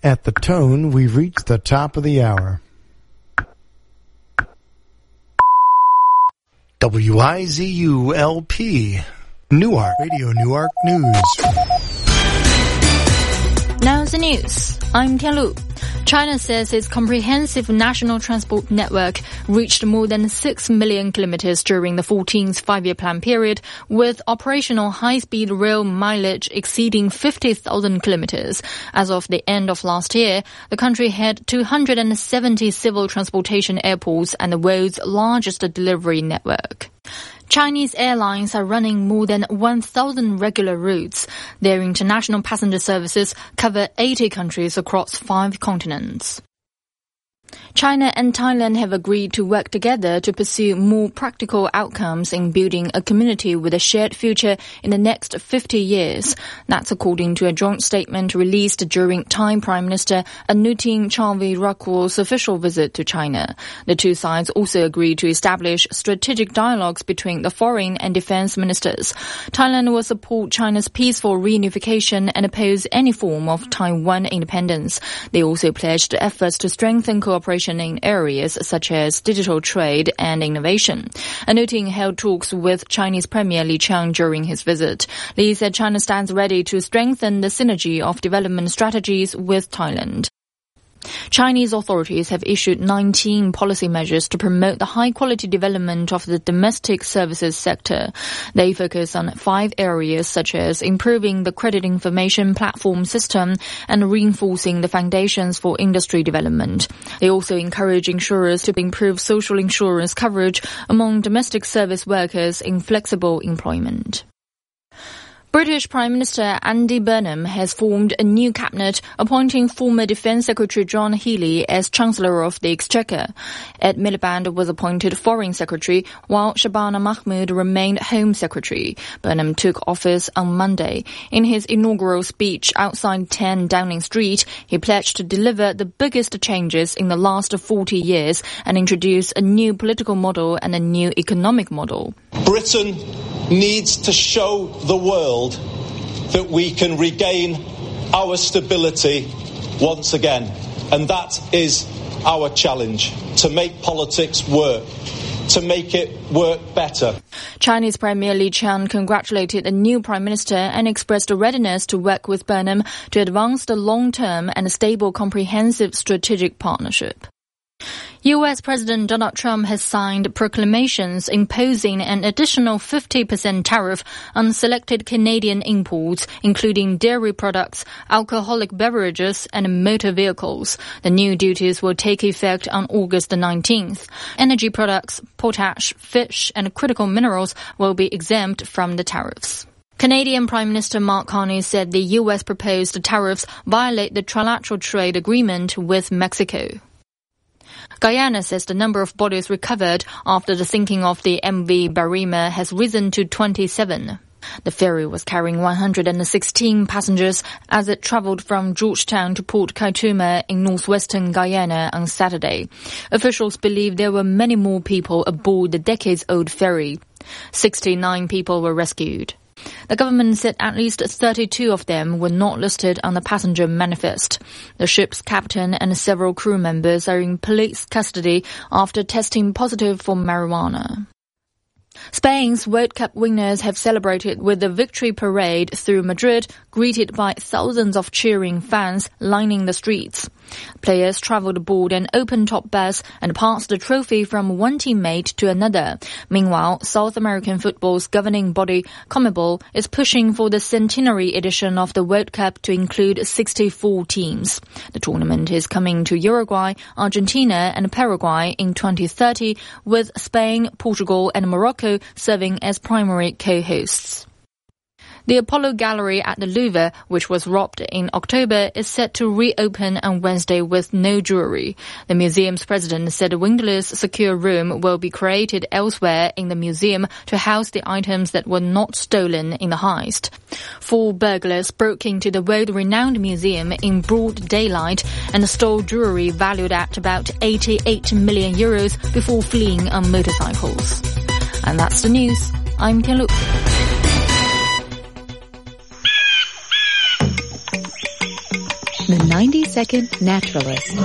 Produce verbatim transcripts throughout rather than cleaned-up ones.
At the tone, we've reached the top of the hour. W I Z U L P, Newark, Radio Newark News. Now the news. I'm Tianlu. China says its comprehensive national transport network reached more than six million kilometers during the fourteenth five-year plan period, with operational high-speed rail mileage exceeding fifty thousand kilometers. As of the end of last year, the country had two hundred seventy civil transportation airports and the world's largest delivery network. Chinese airlines are running more than one thousand regular routes. Their international passenger services cover eighty countries across five continents. China and Thailand have agreed to work together to pursue more practical outcomes in building a community with a shared future in the next fifty years. That's according to a joint statement released during Thai Prime Minister Anutin Charnvirakul's official visit to China. The two sides also agreed to establish strategic dialogues between the foreign and defense ministers. Thailand will support China's peaceful reunification and oppose any form of Taiwan independence. They also pledged efforts to strengthen cooperation in areas such as digital trade and innovation. Anutin held talks with Chinese Premier Li Qiang during his visit. Li said China stands ready to strengthen the synergy of development strategies with Thailand. Chinese authorities have issued nineteen policy measures to promote the high-quality development of the domestic services sector. They focus on five areas such as improving the credit information platform system and reinforcing the foundations for industry development. They also encourage insurers to improve social insurance coverage among domestic service workers in flexible employment. British Prime Minister Andy Burnham has formed a new cabinet, appointing former Defence Secretary John Healey as Chancellor of the Exchequer. Ed Miliband was appointed Foreign Secretary, while Shabana Mahmood remained Home Secretary. Burnham took office on Monday. In his inaugural speech outside ten Downing Street, he pledged to deliver the biggest changes in the last forty years and introduce a new political model and a new economic model. Britain needs to show the world that we can regain our stability once again. And that is our challenge, to make politics work, to make it work better. Chinese Premier Li Qiang congratulated the new Prime Minister and expressed a readiness to work with Burnham to advance the long-term and stable comprehensive strategic partnership. U S President Donald Trump has signed proclamations imposing an additional fifty percent tariff on selected Canadian imports, including dairy products, alcoholic beverages, and motor vehicles. The new duties will take effect on August the nineteenth. Energy products, potash, fish, and critical minerals will be exempt from the tariffs. Canadian Prime Minister Mark Carney said the U S proposed tariffs violate the trilateral trade agreement with Mexico. Guyana says the number of bodies recovered after the sinking of the M V Barima has risen to twenty-seven. The ferry was carrying one hundred sixteen passengers as it travelled from Georgetown to Port Kaituma in northwestern Guyana on Saturday. Officials believe there were many more people aboard the decades-old ferry. sixty-nine people were rescued. The government said at least thirty-two of them were not listed on the passenger manifest. The ship's captain and several crew members are in police custody after testing positive for marijuana. Spain's World Cup winners have celebrated with the victory parade through Madrid, greeted by thousands of cheering fans lining the streets. Players travelled aboard an open-top bus and passed the trophy from one teammate to another. Meanwhile, South American football's governing body, CONMEBOL, is pushing for the centenary edition of the World Cup to include sixty-four teams. The tournament is coming to Uruguay, Argentina, and Paraguay in twenty thirty, with Spain, Portugal, and Morocco serving as primary co-hosts. The Apollo Gallery at the Louvre, which was robbed in October, is set to reopen on Wednesday with no jewelry. The museum's president said a windowless, secure room will be created elsewhere in the museum to house the items that were not stolen in the heist. Four burglars broke into the world-renowned museum in broad daylight and stole jewelry valued at about eighty-eight million euros before fleeing on motorcycles. And that's the news. I'm Tianlu. The ninety second Naturalist.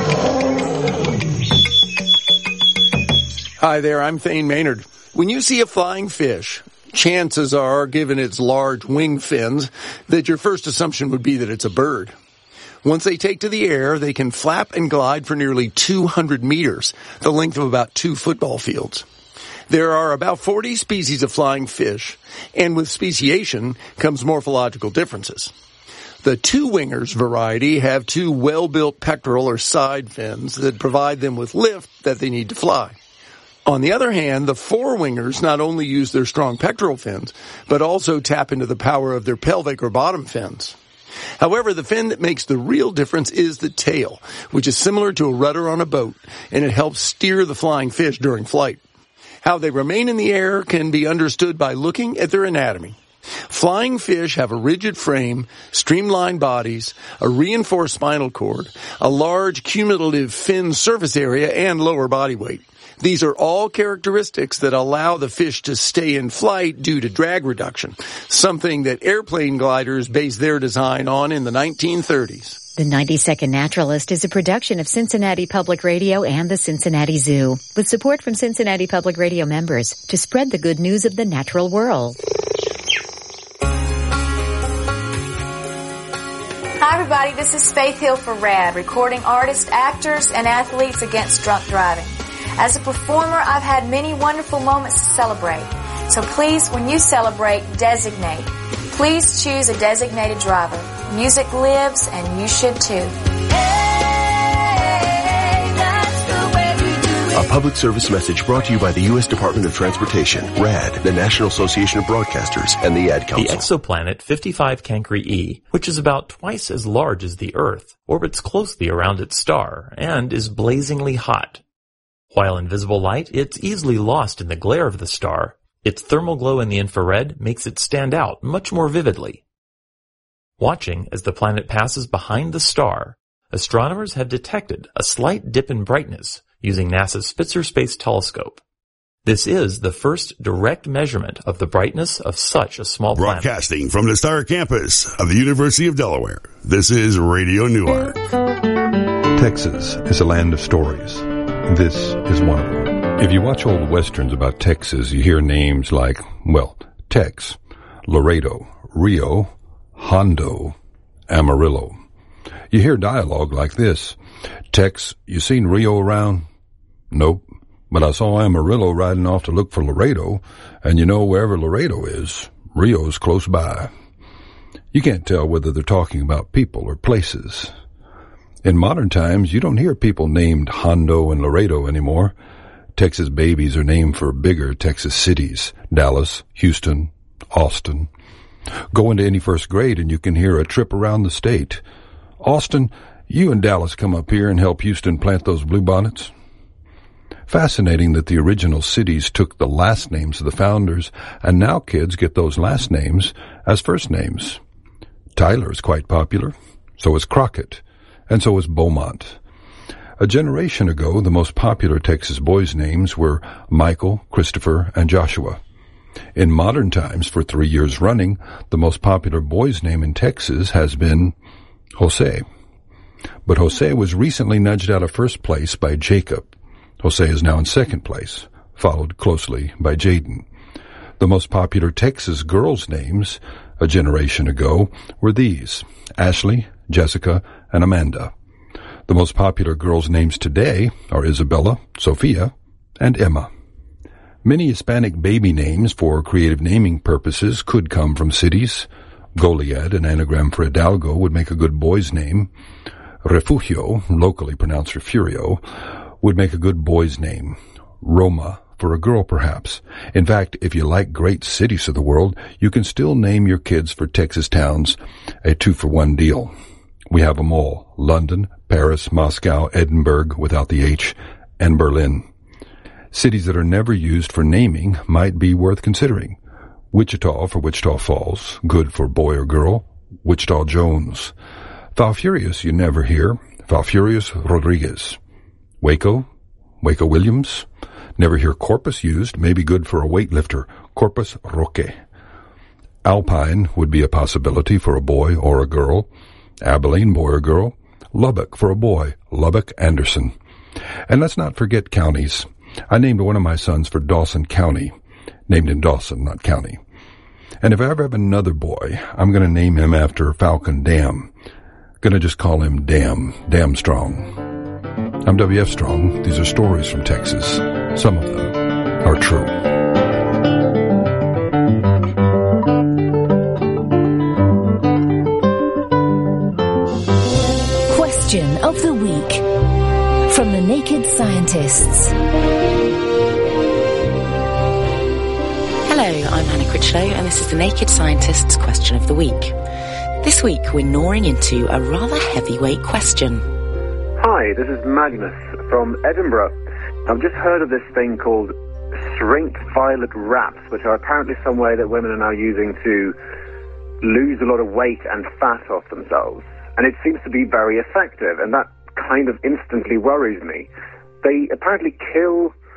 Hi there, I'm Thane Maynard. When you see a flying fish, chances are, given its large wing fins, that your first assumption would be that it's a bird. Once they take to the air, they can flap and glide for nearly two hundred meters, the length of about two football fields. There are about forty species of flying fish, and with speciation comes morphological differences. The two-wingers variety have two well-built pectoral or side fins that provide them with lift that they need to fly. On the other hand, the four-wingers not only use their strong pectoral fins, but also tap into the power of their pelvic or bottom fins. However, the fin that makes the real difference is the tail, which is similar to a rudder on a boat, and it helps steer the flying fish during flight. How they remain in the air can be understood by looking at their anatomy. Flying fish have a rigid frame, streamlined bodies, a reinforced spinal cord, a large cumulative fin surface area, and lower body weight. These are all characteristics that allow the fish to stay in flight due to drag reduction, something that airplane gliders based their design on in the nineteen thirties. The ninety second Naturalist is a production of Cincinnati Public Radio and the Cincinnati Zoo, with support from Cincinnati Public Radio members to spread the good news of the natural world. Hi everybody, this is Faith Hill for RAD, recording artists, actors, and athletes against drunk driving. As a performer, I've had many wonderful moments to celebrate. So please, when you celebrate, designate. Please choose a designated driver. Music lives, and you should too. A public service message brought to you by the U S Department of Transportation, RAD, the National Association of Broadcasters, and the Ad Council. The exoplanet fifty-five Cancri E, which is about twice as large as the Earth, orbits closely around its star and is blazingly hot. While in visible light, it's easily lost in the glare of the star. Its thermal glow in the infrared makes it stand out much more vividly. Watching as the planet passes behind the star, astronomers have detected a slight dip in brightness using NASA's Spitzer Space Telescope. This is the first direct measurement of the brightness of such a small planet. Broadcasting from the Star Campus of the University of Delaware, this is Radio Newark. Texas is a land of stories. This is one of them. If you watch old westerns about Texas, you hear names like, well, Tex, Laredo, Rio, Hondo, Amarillo. You hear dialogue like this. Tex, you seen Rio around? Nope. But I saw Amarillo riding off to look for Laredo, and you know wherever Laredo is, Rio's close by. You can't tell whether they're talking about people or places. In modern times, you don't hear people named Hondo and Laredo anymore. Texas babies are named for bigger Texas cities, Dallas, Houston, Austin. Go into any first grade and you can hear a trip around the state. Austin, you and Dallas come up here and help Houston plant those bluebonnets. Fascinating that the original cities took the last names of the founders, and now kids get those last names as first names. Tyler is quite popular, so is Crockett, and so is Beaumont. A generation ago, the most popular Texas boys' names were Michael, Christopher, and Joshua. In modern times, for three years running, the most popular boy's name in Texas has been Jose. But Jose was recently nudged out of first place by Jacob. Jose is now in second place, followed closely by Jaden. The most popular Texas girls' names a generation ago were these: Ashley, Jessica, and Amanda. The most popular girls' names today are Isabella, Sophia, and Emma. Many Hispanic baby names for creative naming purposes could come from cities. Goliad, an anagram for Hidalgo, would make a good boy's name. Refugio, locally pronounced Refugio, would make a good boy's name. Roma, for a girl perhaps. In fact, if you like great cities of the world, you can still name your kids for Texas towns, a two-for-one deal. We have them all: London, Paris, Moscow, Edinburgh, without the H, and Berlin. Cities that are never used for naming might be worth considering. Wichita for Wichita Falls, good for boy or girl. Wichita Jones. Falfurrias you never hear. Falfurrias Rodriguez. Waco, Waco Williams. Never hear Corpus used, may be good for a weightlifter. Corpus Roque. Alpine would be a possibility for a boy or a girl. Abilene, boy or girl. Lubbock for a boy, Lubbock Anderson. And let's not forget counties. I named one of my sons for Dawson County. Named him Dawson, not County. And if I ever have another boy, I'm going to name him after Falcon Dam. Going to just call him Dam, Dam Strong. I'm W F Strong. These are stories from Texas. Some of them are true. Question of the week from the Naked Scientists. Hello, I'm Hannah Critchlow, and this is the Naked Scientists' Question of the Week. This week, we're gnawing into a rather heavyweight question. Hi, this is Magnus from Edinburgh. I've just heard of this thing called shrink violet wraps, which are apparently some way that women are now using to lose a lot of weight and fat off themselves. And it seems to be very effective, and that kind of instantly worries me. They apparently kill